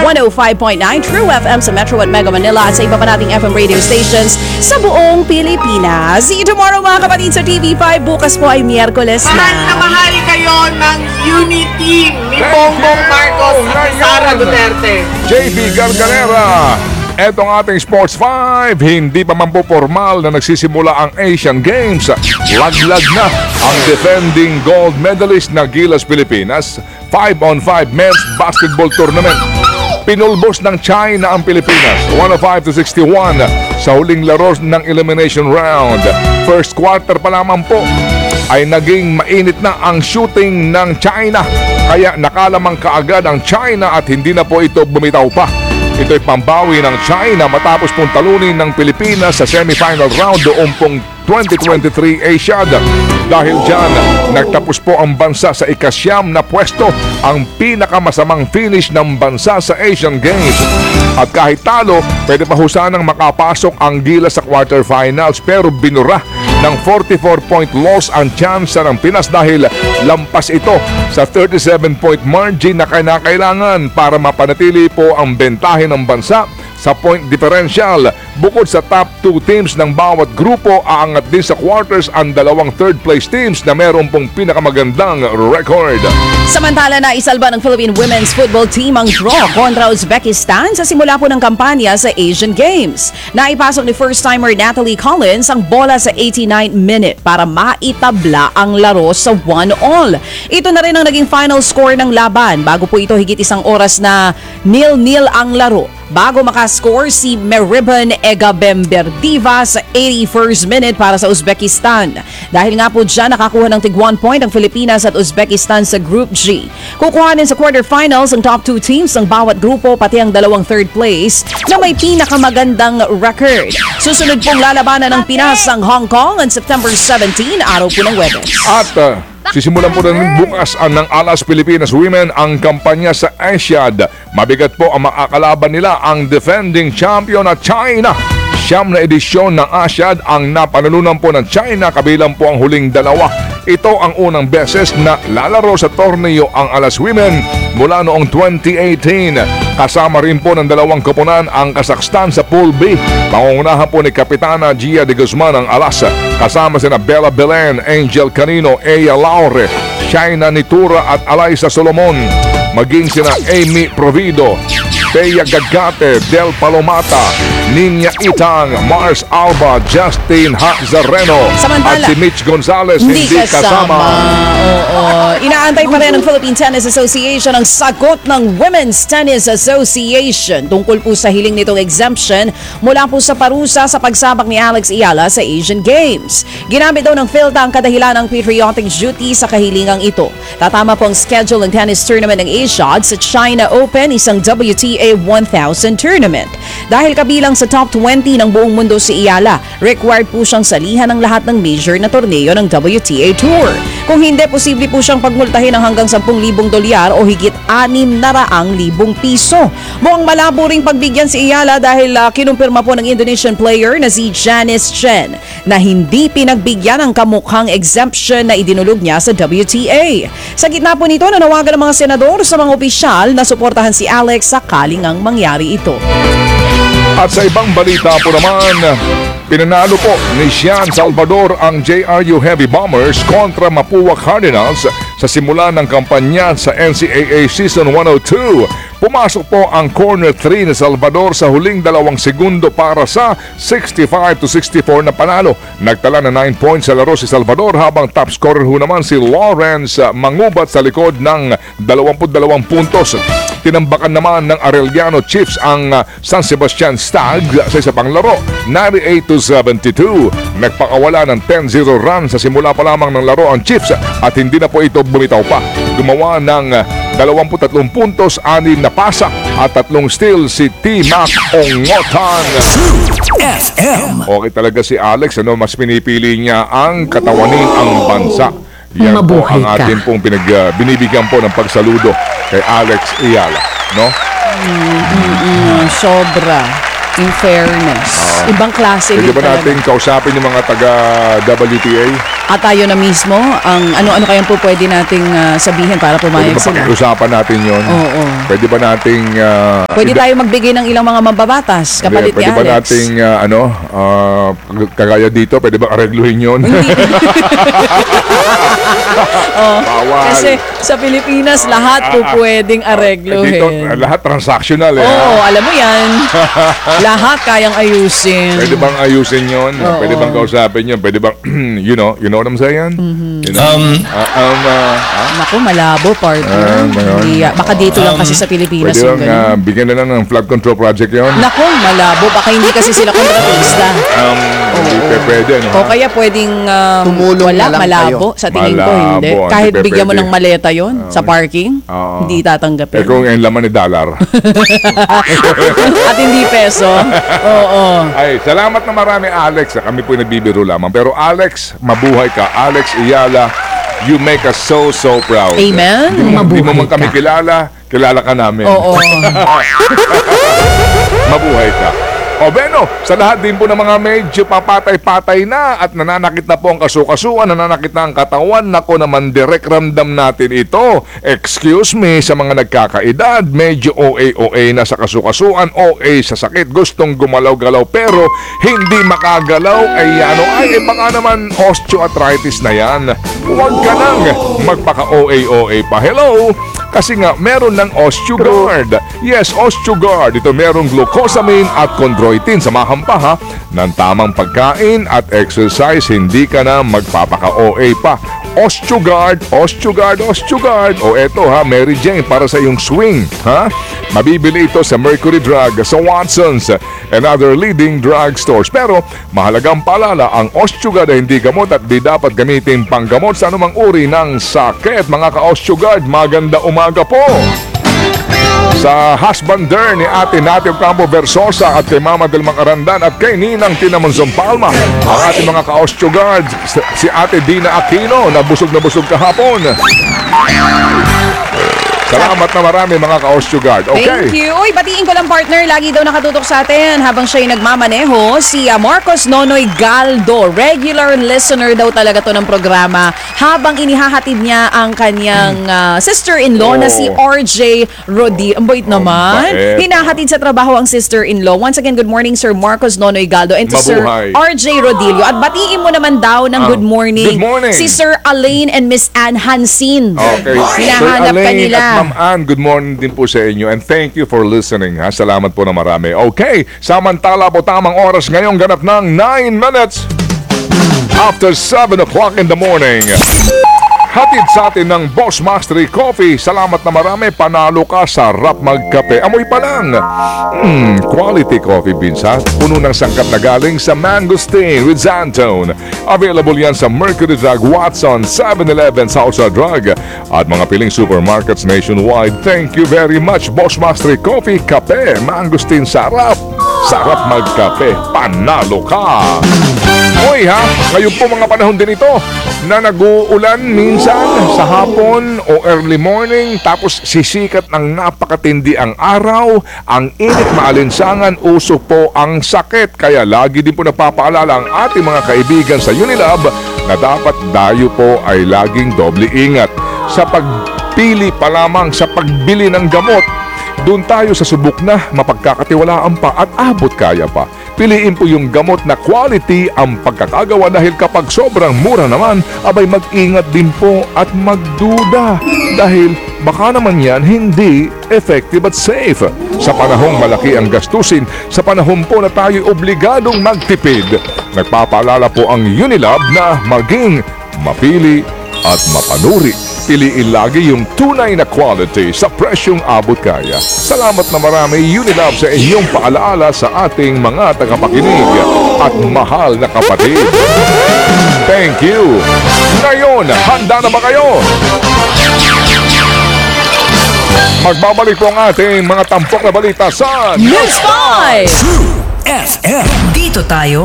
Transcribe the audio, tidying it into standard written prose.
105.9 True FM sa Metro at Mega Manila at sa iba pa nating FM radio stations sa buong Pilipinas. See you tomorrow mga kapatid sa TV5. Bukas po ay Miyerkules Mahal na na. mahal kayo ng Unity ni Bongbong Marcos at ni Sara Duterte. JB Garganera. Etong ating Sports 5, hindi pa man po formal na nagsisimula ang Asian Games. Laglag na ang defending gold medalist na Gilas Pilipinas 5-on-5 men's basketball tournament. Pinulbos ng China ang Pilipinas 105-61 sa huling laro ng elimination round. First quarter pa lamang po ay naging mainit na ang shooting ng China, kaya nakalamang kaagad ang China at hindi na po ito bumitaw pa. Ito'y pambawi ng China matapos pong talunin ng Pilipinas sa semifinal round noong pong 2023 Asiad. Dahil dyan, nagtapos po ang bansa sa ikasyam na pwesto, ang pinakamasamang finish ng bansa sa Asian Games. At kahit talo, pwede pa sanang makapasok ang Gilas sa quarterfinals, pero binura ng 44-point loss ang tsansa ng Pinas dahil lampas ito sa 37-point margin na kinakailangan para mapanatili po ang bentahe ng bansa sa point differential. Bukod sa top 2 teams ng bawat grupo, aangat din sa quarters ang dalawang third place teams na meron pong pinakamagandang record. Samantala na isalba ng Philippine Women's Football Team ang draw kontra Uzbekistan sa simula po ng kampanya sa Asian Games. Naipasok ni first-timer Natalie Collins ang bola sa 89th minute para maitabla ang laro sa 1-all. Ito na rin ang naging final score ng laban bago po ito higit isang oras na 0-0 ang laro. Bago makascore si Meribon Egabemberdiva sa 81st minute para sa Uzbekistan. Dahil nga po dyan nakakuha ng tig 1 point ang Pilipinas at Uzbekistan sa Group G. Kukuhanin sa quarterfinals ang top 2 teams ng bawat grupo pati ang dalawang third place na may pinakamagandang record. Susunod pong lalabanan ng Pinas ang Hong Kong on September 17, araw po ng Webes. At sisimulan po ng bukas ng Alas Pilipinas Women ang kampanya sa Asiad. Mabigat po ang makakalaban nila ang defending champion na China. Siyam na edisyon ng Asiad ang napanalunan po ng China, kabilang po ang huling dalawa. Ito ang unang beses na lalaro sa torneo ang Alas Women mula noong 2018. Kasama rin po ng dalawang koponan ang Kazakhstan sa Pool B. Pangungunahan po ni Kapitana Gia de Guzman ang Alas. Kasama sina Bella Belen, Angel Canino, Ea Laure, Shaina Nitura at Alaysa Solomon. Maging sina Amy Provido, Thea Gagate, Del Palomata, Ninya Itang, Mars Alba, Justin Hazareno at si Mitch Gonzalez hindi kasama. Oo. Inaantay pa rin ng Philippine Tennis Association ang sagot ng Women's Tennis Association tungkol po sa hiling nitong exemption mula po sa parusa sa pagsabak ni Alex Ayala sa Asian Games. Ginamit daw ng PhilTA ang kadahilan ng patriotic duty sa kahilingang ito. Tatama po ang schedule ng tennis tournament ng Asiad sa China Open, isang WTA 1000 tournament. Dahil kabilang sa top 20 ng buong mundo si Ayala, required po siyang salihan ng lahat ng major na torneo ng WTA Tour. Kung hindi, posible po siyang pagmultahin ng hanggang 10,000 dolyar o higit 600,000 piso. Mukhang malabo ring pagbigyan si Ayala dahil kinumpirma po ng Indonesian player na si Janice Chen na hindi pinagbigyan ang kamukhang exemption na idinulog niya sa WTA. Sa gitna po nito, nanawagan ng mga senador sa mga opisyal na suportahan si Alex sakaling ang mangyari ito. At sa ibang balita po naman, pinanalo po ni Sean Salvador ang JRU Heavy Bombers kontra Mapua Cardinals sa simula ng kampanya sa NCAA Season 102. Pumasok po ang corner 3 ni Salvador sa huling 2 segundo para sa 65-64 na panalo. Nagtala na 9 points sa laro si Salvador habang top scorer ho naman si Lawrence Mangubat sa likod ng 22 puntos. Tinambakan naman ng Arellano Chiefs ang San Sebastian Stag sa isa pang laro, 98-72. Nagpakawala ng 10-0 run sa simula pa lamang ng laro ang Chiefs at hindi na po ito bumitaw pa. Gumawa ng 23 puntos, 6 na pasa at 3 steal si T-Mac Ongotan. FM. Okay talaga si Alex, mas pinipili niya ang katawanin ang bansa. Yan po Mabuhay ang ka. atin pong binibigyan po ng pagsaludo kay Alex Ayala, no? Sobra. In fairness. Ibang klase Pwede din ba talaga. natin kausapin yung mga taga-WTA? At tayo na mismo, ang ano-ano kayang po pwede nating sabihin para Pwede pumayag ba sila? pag-usapan natin yon? Oo. Pwede ba nating... Pwede tayo magbigay ng ilang mga mambabatas, kapalit ni Pwede ba Alex. nating, kagaya dito, pwede ba aregluhin yun? Bawal. Kasi sa Pilipinas, lahat po pwedeng Dito, aregluhin. lahat transactional eh. Oo, alam mo yan. Lahat kayang ayusin. Pwede bang ayusin yun? Oo. Pwede bang kausapin yun? Pwede bang, you know what I'm saying? You know? Naku, malabo, partner. ngayon. Baka dito lang kasi sa Pilipinas Pwede yung bang ganun. bigyan na lang ng flood control project yun? Naku, malabo. Baka hindi kasi sila kontratista. Hindi pwede, no? O kaya pwedeng Tumulong wala, na lang malabo. Sa tingin ko, hindi. Malabo, Kahit hindi bigyan mo pwede. ng maleta yon sa parking, Oo. hindi tatanggapin. Eh kung yung laman ni dollar. At hindi peso. Oo. Ay, salamat na marami, Alex. Kami po nagbibiro lamang. Pero Alex, mabuhay ka. Alex Iyala, you make us so proud. Amen. Hindi mo man Mabuhay kami ka. kilala ka namin. Oo. Mabuhay ka. O Beno, sa lahat din po ng mga medyo papatay-patay na at nananakit na po ang kasukasuan, nananakit na ang katawan, nako naman direct ramdam natin ito. Excuse me sa mga nagkakaedad, medyo OA na sa kasukasuan, OA sa sakit, gustong gumalaw-galaw pero hindi makagalaw, ay baka naman osteoarthritis na yan. Huwag ka nang magpaka-OA pa. Hello? Kasi nga, meron ng OsteoGuard. Yes, OsteoGuard. Ito merong glucosamine at chondroitin. Samahan pa ha ng tamang pagkain at exercise. Hindi ka na magpapaka-OA pa. OsteoGuard. O eto ha, Mary Jane, para sa iyong swing. Ha? Mabibili ito sa Mercury Drug, sa Watson's, and other leading drug stores. Pero mahalagang paalala, ang OsteoGuard ay hindi gamot at di dapat gamitin panggamot sa anumang uri ng sakit. Mga ka-OsteoGuard, maganda umaga po! Sa husbander ni Ate Natio Campo Versosa at kay Mama Del Macarandan at kay Ninang Tina Monzon Palma, ang ating mga ka-OsteoGuard, si Ate Dina Aquino na busog kahapon. Salamat na marami mga ka-OsteoGuard. Okay. Thank you. Uy, batiin ko lang partner, lagi daw nakatutok sa atin habang siya'y nagmamaneho, si Marcos Nonoy Galdo. Regular listener daw talaga to ng programa habang inihahatid niya ang kanyang sister-in-law na si RJ Rodi. Ang bait naman. bait. Hinahatid sa trabaho ang sister-in-law. Once again, good morning Sir Marcos Nonoy Galdo and to Sir Mabuhay. RJ Rodillo. At batiin mo naman daw ng good morning. Good morning. Si Sir Alain and Miss Ann Hansin. Okay. Hinahanap ka Alain nila. at Ma'am Ann, good morning din po sa inyo and thank you for listening. Ha? Salamat po na marami. Okay, samantala po tamang oras ngayong ganap ng 9 minutes after 7 o'clock in the morning. Hatid sa atin ng Boss Mastery Coffee. Salamat na marami. Panalo ka, sarap magkape. Amoy pa lang. Quality coffee beans ha. Puno ng sangkap na galing sa Mangosteen with Xantone. Available yan sa Mercury Drug, Watson, 7-Eleven, Southside Drug at mga piling supermarkets nationwide. Thank you very much, Boss Mastery Coffee. Kape, Mangosteen, sarap. Sarap magkape. Panalo ka. Hoy ha, ngayon po mga panahon din ito na nag-uulan minsan sa hapon o early morning tapos sisikat ng napakatindi ang araw, ang init maalinsangan, usok po ang sakit. Kaya lagi din po napapaalala ang ating mga kaibigan sa Unilab na dapat dayo po ay laging doble ingat sa pagpili pa lamang sa pagbili ng gamot. Doon tayo sa subok na mapagkakatiwalaan pa at abot kaya pa. Piliin po yung gamot na quality ang pagkakagawa dahil kapag sobrang mura naman, abay mag-ingat din po at magduda dahil baka naman yan hindi effective at safe. Sa panahong malaki ang gastusin, sa panahon po na tayo obligadong magtipid, nagpapaalala po ang Unilab na maging mapili at mapanuri. Piliin lagi yung tunay na quality sa presyong abot kaya. Salamat na marami Unilab sa inyong paalaala sa ating mga tagapakinig at mahal na kapatid. Thank you. Ngayon, handa na ba kayo? Magbabalik po ang ating mga tampok na balita sa News 5! True FM. Dito tayo